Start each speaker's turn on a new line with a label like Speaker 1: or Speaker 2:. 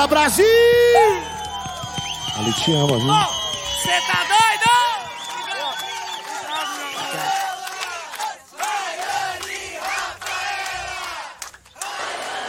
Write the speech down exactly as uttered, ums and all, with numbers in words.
Speaker 1: Brasil!
Speaker 2: Ali te ama, viu?
Speaker 3: Cê tá doido?